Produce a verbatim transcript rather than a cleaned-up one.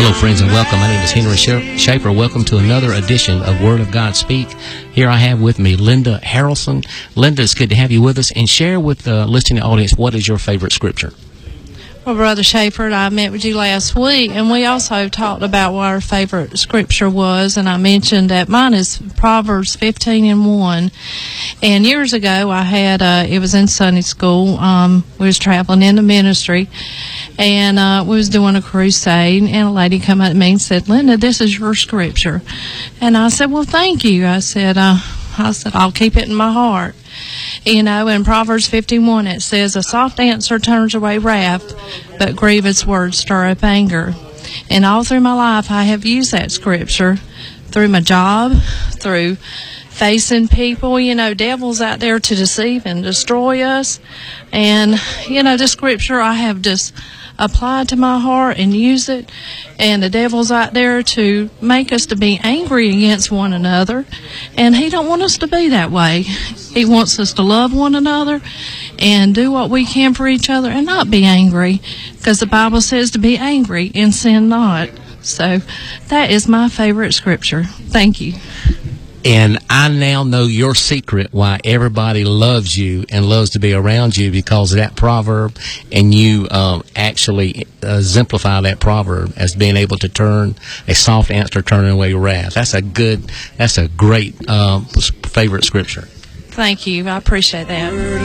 Hello, friends, and welcome. My name is Henry Schaefer. Welcome to another edition of Word of God Speak. Here I have with me Linda Harrelson. Linda, it's good to have you with us. And share with the listening audience, what is your favorite scripture? Well, Brother Schaefer, I met with you last week, and we also talked about what our favorite scripture was, and I mentioned that mine is Proverbs fifteen and one. And years ago, I had, uh, it was in Sunday school, um, we was traveling in the ministry, and uh, we was doing a crusade, and a lady come up to me and said, Linda, this is your scripture. And I said, well, thank you. I said, uh, I said, I'll keep it in my heart. You know, in Proverbs fifty-one, it says, a soft answer turns away wrath, but grievous words stir up anger. And all through my life, I have used that scripture through my job, through facing people, you know, devils out there to deceive and destroy us. And, you know, the scripture I have just applied to my heart and use it. And the devil's out there to make us to be angry against one another. And he don't want us to be that way. He wants us to love one another and do what we can for each other and not be angry. Because the Bible says to be angry and sin not. So that is my favorite scripture. Thank you. And I now know your secret why everybody loves you and loves to be around you, because of that proverb, and you um, actually exemplify that proverb as being able to turn a soft answer, turning away wrath. That's a good, that's a great um, favorite scripture. Thank you. I appreciate that.